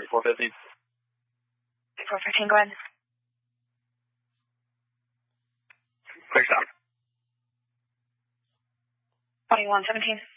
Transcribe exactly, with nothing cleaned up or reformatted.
thirty-four fifty. thirty-four fifteen, go ahead. Quick stop. twenty-one seventeen.